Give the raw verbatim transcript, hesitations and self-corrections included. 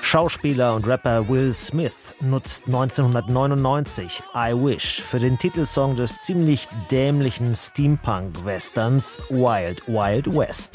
Schauspieler und Rapper Will Smith nutzt neunzehnhundertneunundneunzig I Wish für den Titelsong des ziemlich dämlichen Steampunk-Westerns Wild Wild West.